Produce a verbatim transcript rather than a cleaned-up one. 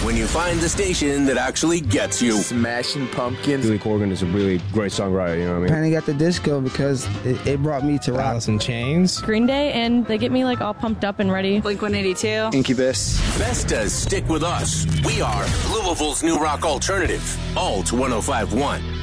when you find the station that actually gets you. Smashing Pumpkins. Billy Corgan is a really great songwriter, you know what I mean? Panic at the Disco because it, it brought me to rock. Alice in Chains. Green Day, and they get me like all pumped up and ready. Blink one eighty-two. Incubus. Vestas, stick with us. We are Louisville's new rock alternative. Alt one oh five point one.